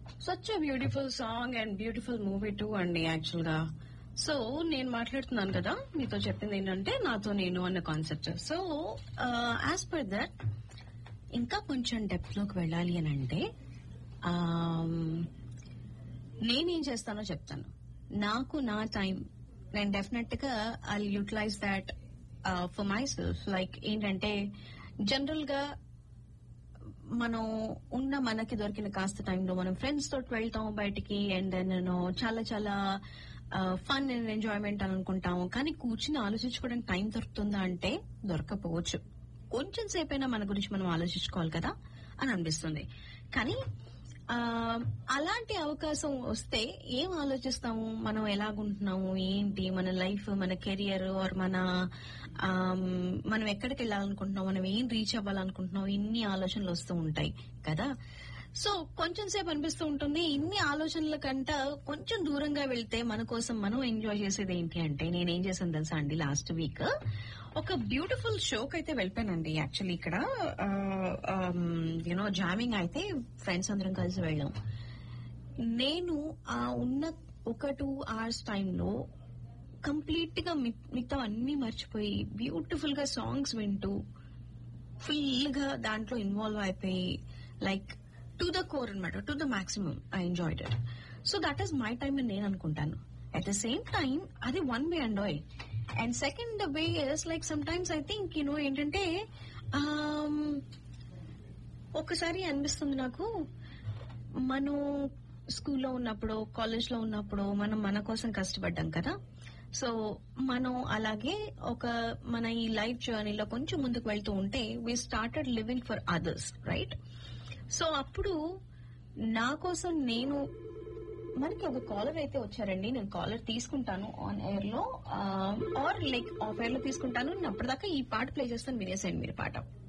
Such a beautiful song and beautiful movie two అండి actual గా. So నేను మాట్లాడుతున్నాను కదా, మీతో చెప్పింది ఏంటంటే నాతో నేను అన్న concept. So as per that ఇంకా కొంచెం డెప్త్ లోకి వెళ్ళాలి అని అంటే నేనేం చేస్తానో చెప్తాను. నాకు నా టైం నేను డెఫినెట్ గా I utilise that for my self. Like ఏంటంటే జనరల్ గా మనం మనకి దొరికిన కాస్త టైంలో మనం ఫ్రెండ్స్ తోటి వెళ్తాం బయటికి, అండ్ దెన్ చాలా చాలా ఫన్ అండ్ ఎంజాయ్మెంట్ అని అనుకుంటాము. కానీ కూర్చుని ఆలోచించుకోవడానికి టైం దొరుకుతుందా అంటే దొరకపోవచ్చు. కొంచెం సేపైనా మన గురించి మనం ఆలోచించుకోవాలి కదా అని అనిపిస్తుంది. కానీ అలాంటి అవకాశం వస్తే ఏం ఆలోచిస్తాము, మనం ఎలాగుంటున్నాము, ఏంటి మన లైఫ్, మన కెరియర్, ఆర్ మనం ఎక్కడికి వెళ్ళాలనుకుంటున్నాం, మనం ఏం రీచ్ అవ్వాలనుకుంటున్నాం, ఇన్ని ఆలోచనలు వస్తూ ఉంటాయి కదా. సో కొంచెం సేపు అనిపిస్తూ ఉంటుంది, ఇన్ని ఆలోచనల కంట కొంచెం దూరంగా వెళ్తే మన కోసం మనం ఎంజాయ్ చేసేది ఏంటి అంటే నేనేం చేశాను తెలుసా అండి, లాస్ట్ వీక్ ఒక బ్యూటిఫుల్ షోకి అయితే వెళ్ళిపోయానండి. యాక్చువల్లీ ఇక్కడ జామింగ్ అయితే ఫ్రెండ్స్ అందరం కలిసి వెళ్ళాం. నేను ఉన్న 1-2 hours టైంలో కంప్లీట్ గా మిగతా అన్ని మర్చిపోయి బ్యూటిఫుల్ గా సాంగ్స్ వింటూ ఫుల్ గా దాంట్లో ఇన్వాల్వ్ అయిపోయి లైక్ టు ద కోర్ అనమాట, to the maximum I enjoyed it. So that is my time అని నేను అనుకుంటాను. అట్ ద సేమ్ టైం అది one way and all. And second way is like some times I think ఏంటంటే ఒకసారి అనిపిస్తుంది నాకు, మనం స్కూల్లో ఉన్నప్పుడు, కాలేజ్ లో ఉన్నప్పుడు మనం మన కోసం కష్టపడ్డాం కదా. సో మనం అలాగే మన ఈ లైఫ్ జర్నీలో కొంచెం ముందుకు వెళ్తూ ఉంటే we started living for others, right? So అప్పుడు నా కోసం మనకి ఒక కాలర్ అయితే వచ్చారండి. నేను కాలర్ తీసుకుంటాను ఆన్ ఎయిర్ లో ఆర్ లైక్ ఆఫ్ ఎయిర్ లో తీసుకుంటాను. అప్పటిదాకా ఈ పాట ప్లే చేస్తాను, వినేసేయండి మీరు పాట.